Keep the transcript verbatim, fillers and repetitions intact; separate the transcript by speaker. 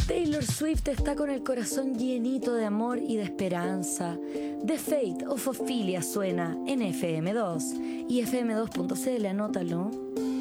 Speaker 1: Taylor Swift está con el corazón llenito de amor y de esperanza. The Fate of Ophelia suena en F M dos y F M dos punto C L, anótalo.